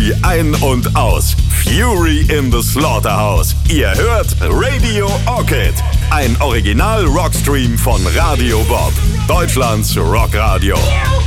Energy ein und aus. Fury in the Slaughterhouse. Ihr hört Radio Orchid. Ein Original-Rockstream von Radio Bob. Deutschlands Rockradio.